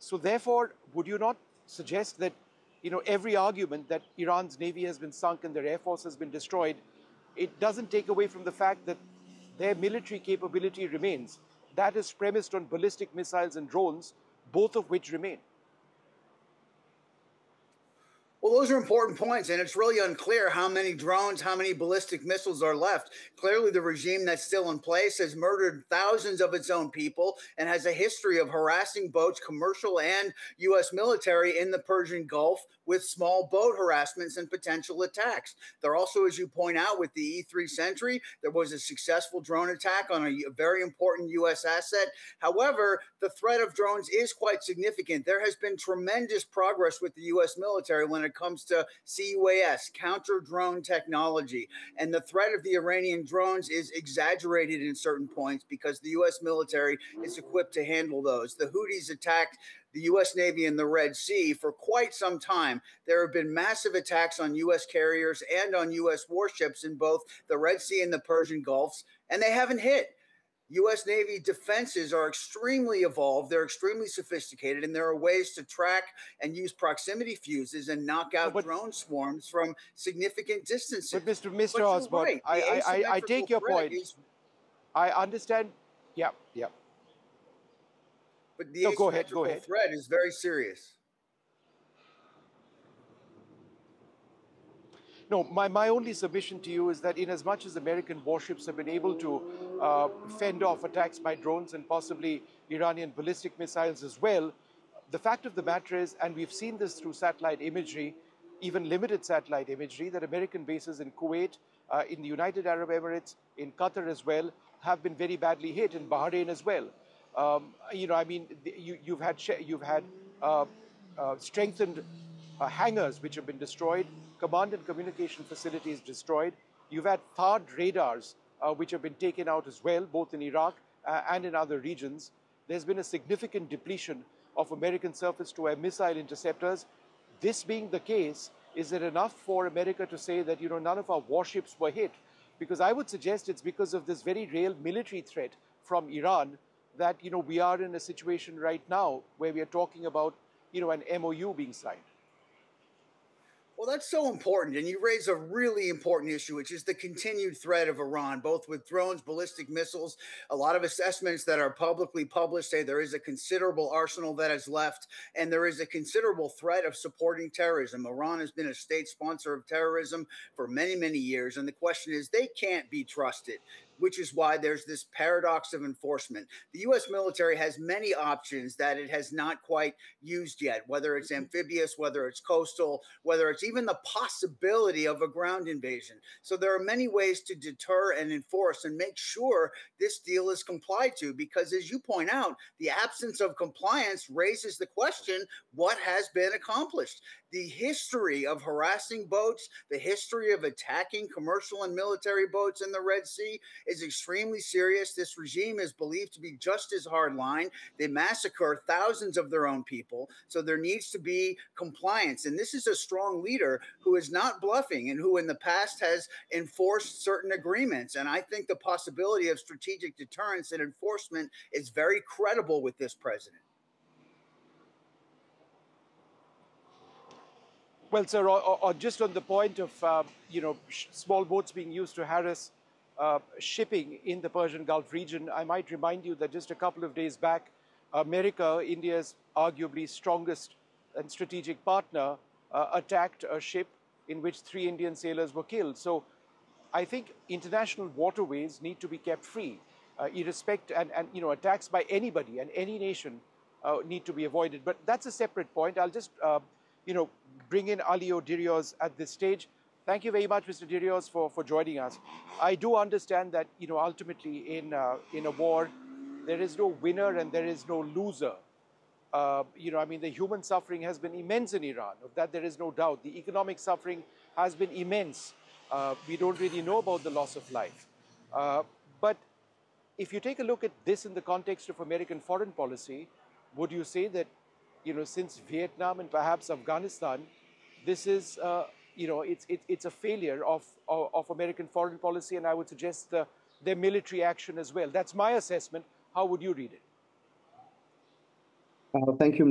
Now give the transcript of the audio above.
So therefore, would you not suggest that, every argument that Iran's navy has been sunk and their air force has been destroyed, it doesn't take away from the fact that their military capability remains. That is premised on ballistic missiles and drones, both of which remain. Well, those are important points, and it's really unclear how many drones, how many ballistic missiles are left. Clearly, the regime that's still in place has murdered thousands of its own people and has a history of harassing boats, commercial and U.S. military, in the Persian Gulf with small boat harassments and potential attacks. There also, as you point out, with the E-3 Sentry, there was a successful drone attack on a very important U.S. asset. However, the threat of drones is quite significant. There has been tremendous progress with the U.S. military when it comes to CUAS, counter drone technology. And the threat of the Iranian drones is exaggerated in certain points because the U.S. military is equipped to handle those. The Houthis attacked the U.S. Navy in the Red Sea for quite some time. There have been massive attacks on U.S. carriers and on U.S. warships in both the Red Sea and the Persian Gulfs, and they haven't hit. U.S. Navy defenses are extremely evolved. They're extremely sophisticated, and there are ways to track and use proximity fuses and knock out drone swarms from significant distances. But Mr. But you're Osborne, right. The I asymmetrical take your threat point. is, I understand. Yeah, yeah. but the No, go ahead. asymmetrical threat is very serious. No, my only submission to you is that in as much as American warships have been able to fend off attacks by drones and possibly Iranian ballistic missiles as well, the fact of the matter is, and we've seen this through satellite imagery, even limited satellite imagery, that American bases in Kuwait, in the United Arab Emirates, in Qatar as well, have been very badly hit, in Bahrain as well. You've had strengthened hangars which have been destroyed, command and communication facilities destroyed. You've had THAAD radars which have been taken out as well, both in Iraq and in other regions. There's been a significant depletion of American surface-to-air missile interceptors. This being the case, is it enough for America to say that, none of our warships were hit? Because I would suggest it's because of this very real military threat from Iran that, we are in a situation right now where we are talking about, an MOU being signed. Well, that's so important. And you raise a really important issue, which is the continued threat of Iran, both with drones, ballistic missiles. A lot of assessments that are publicly published say there is a considerable arsenal that is left, and there is a considerable threat of supporting terrorism. Iran has been a state sponsor of terrorism for many, many years. And the question is, they can't be trusted, which is why there's this paradox of enforcement. The U.S. military has many options that it has not quite used yet, whether it's amphibious, whether it's coastal, whether it's even the possibility of a ground invasion. So there are many ways to deter and enforce and make sure this deal is complied to, because as you point out, the absence of compliance raises the question, what has been accomplished? The history of harassing boats, the history of attacking commercial and military boats in the Red Sea is extremely serious. This regime is believed to be just as hardline. They massacre thousands of their own people. So there needs to be compliance. And this is a strong leader who is not bluffing and who in the past has enforced certain agreements. And I think the possibility of strategic deterrence and enforcement is very credible with this president. Well, sir, or just on the point of, small boats being used to harass shipping in the Persian Gulf region, I might remind you that just a couple of days back, America, India's arguably strongest and strategic partner, attacked a ship in which 3 Indian sailors were killed. So I think international waterways need to be kept free, attacks by anybody and any nation need to be avoided. But that's a separate point. I'll just, bring in Alio Dirios at this stage. Thank you very much, Mr. Dirios, for joining us. I do understand that, ultimately in a war, there is no winner and there is no loser. The human suffering has been immense in Iran. Of that, there is no doubt. The economic suffering has been immense. We don't really know about the loss of life. But if you take a look at this in the context of American foreign policy, would you say that, since Vietnam and perhaps Afghanistan, this is, it's a failure of American foreign policy, and I would suggest their military action as well. That's my assessment. How would you read it? Thank you.